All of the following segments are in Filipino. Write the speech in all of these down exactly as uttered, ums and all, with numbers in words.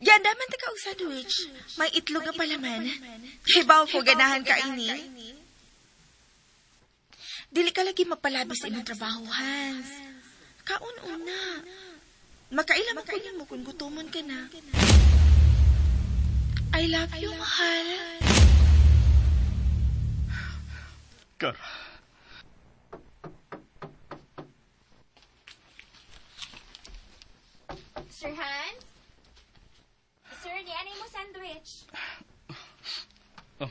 Ganda man ka og sandwich. May itlog nga palaman. Hibaw ko ganahan ka ini. Dili ka lagi magpalabi sa imong trabaho, Hans. Kaun-una. Makailan mo kunin mo kung gutomon ka na. I love you, mahal. Kara. Sir Hans? Sir, diyan mo sandwich. Oh.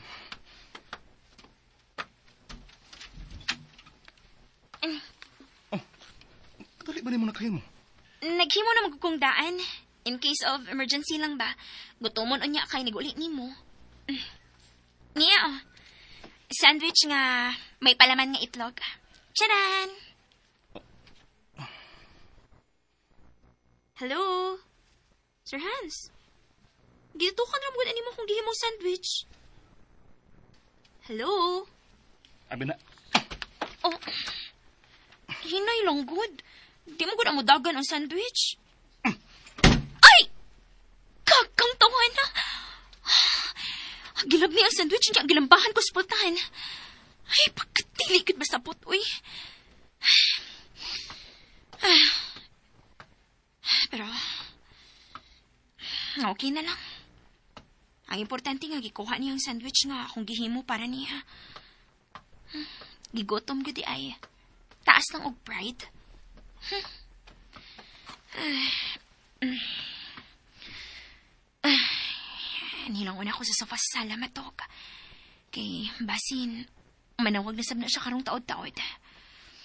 Oh. Dali ba ni mo nakahin mo? Naghimo na magkukungdaan. In case of emergency lang ba? Gutomon unya kay nigulit nimo. Niya, oh. Sandwich nga may palaman nga itlog. Charan! Hello? Sir Hans? Dito ka na mo ani mo kung gihimong sandwich. Hello? Abi na. Oh. Hinay lang good. Di mo gud mo dagan ang sandwich. Ay! Kakang tawan na. Gilab niya ang sandwich niya. Gilambahan ko sa pultahan. Ay, pagkatilikod ba sa putoy? Pero, okay na lang. Ang importante nga, gikuha niya ang sandwich nga akong gihimo para niya. Gigotom gudi ay. Taas lang og pride. Hmm. Nilangon ako sa sofa sa sala matok. Kay basin, manawag na sab na siya karong taod-taod.